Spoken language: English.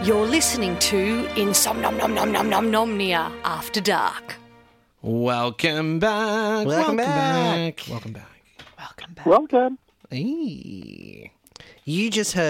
You're listening to Insomnia After Dark. Welcome back. Welcome back. Welcome back. Welcome back. Welcome. Hey. You just heard